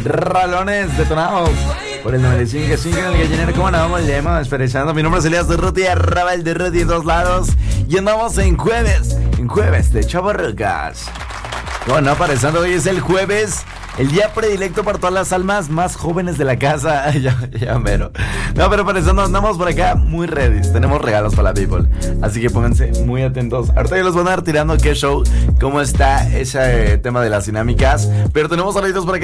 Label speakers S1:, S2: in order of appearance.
S1: Ralones detonados por el 95.5 en el gallinero. ¿Cómo andamos? Le hemos esperando. Mi nombre es Elías Durruti, arroba el Durruti en todos lados. Y andamos en jueves de Chavorrucas. Bueno, apareciendo hoy es el jueves, el día predilecto para todas las almas más jóvenes de la casa. ya mero. No, pero apareciendo, andamos por acá muy ready. Tenemos regalos para la people, así que pónganse muy atentos. Ahorita yo les voy a andar tirando qué show, cómo está ese tema de las dinámicas. Pero tenemos saluditos por acá.